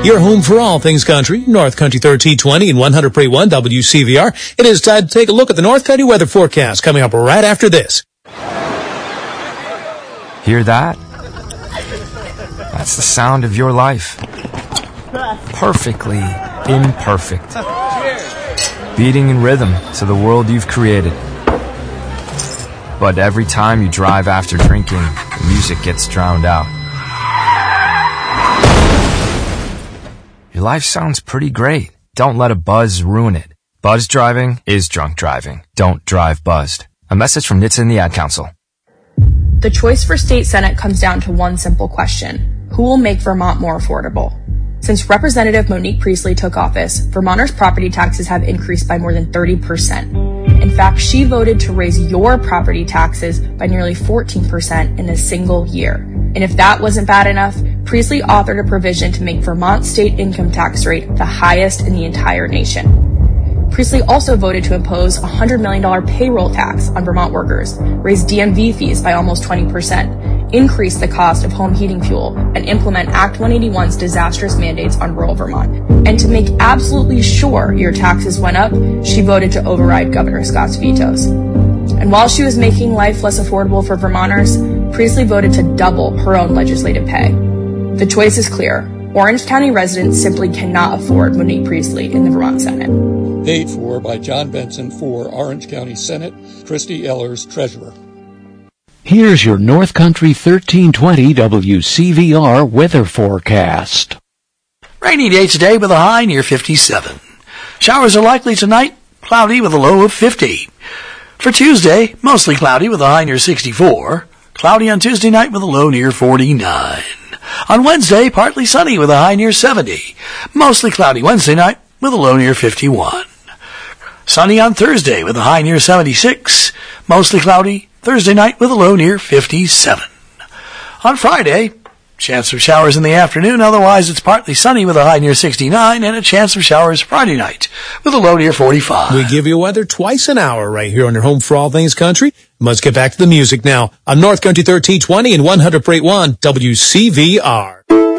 Your home for all things country, North Country 1320 and 100.1 WCVR. It is time to take a look at the North Country weather forecast coming up right after this. Hear that? That's the sound of your life. Perfectly imperfect. Beating in rhythm to the world you've created. But every time you drive after drinking, the music gets drowned out. Your life sounds pretty great. Don't let a buzz ruin it. Buzz driving is drunk driving. Don't drive buzzed. A message from NHTSA and the Ad Council. The choice for state senate comes down to one simple question. Who will make Vermont more affordable? Since Representative Monique Priestley took office, Vermonters' property taxes have increased by more than 30%. In fact, she voted to raise your property taxes by nearly 14% in a single year. And if that wasn't bad enough, Priestley authored a provision to make Vermont's state income tax rate the highest in the entire nation. Priestley also voted to impose a $100 million payroll tax on Vermont workers, raise DMV fees by almost 20%, increase the cost of home heating fuel, and implement Act 181's disastrous mandates on rural Vermont. And to make absolutely sure your taxes went up, she voted to override Governor Scott's vetoes. And while she was making life less affordable for Vermonters, Priestley voted to double her own legislative pay. The choice is clear. Orange County residents simply cannot afford Monique Priestley in the Vermont Senate. Paid for by John Benson for Orange County Senate, Christy Ellers, Treasurer. Here's your North Country 1320 WCVR weather forecast. Rainy day today with a high near 57. Showers are likely tonight, cloudy with a low of 50. For Tuesday, mostly cloudy with a high near 64. Cloudy on Tuesday night with a low near 49. On Wednesday, partly sunny with a high near 70. Mostly cloudy Wednesday night with a low near 51. Sunny on Thursday with a high near 76. Mostly cloudy Thursday night with a low near 57. On Friday, chance of showers in the afternoon, otherwise it's partly sunny with a high near 69, and a chance of showers Friday night with a low near 45. We give you weather twice an hour right here on your home for all things country. Let's get back to the music now on North Country 1320 and 100.1 WCVR.